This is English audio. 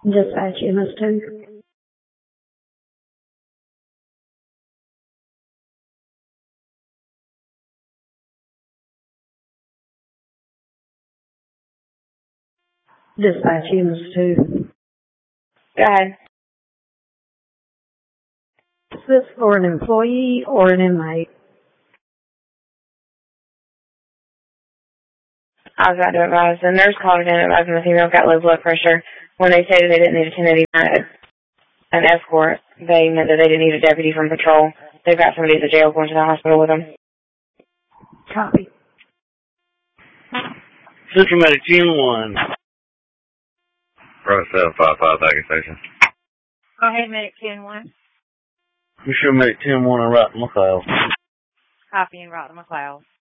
Dispatch MS2. Dispatch MS2. Go ahead. Is this for an employee or an inmate? I was about to advise. The nurse called in advising the female got low blood pressure. When they stated they didn't need a 1089, an escort, they meant that they didn't need a deputy from patrol. They've got somebody at the jail going to the hospital with them. Copy. Central Medic 10-1. Roselle 55 Baggage Station. Go ahead, Medic 10-1. Central Medic 10-1 and Route to McLeod. Copy and route to McLeod.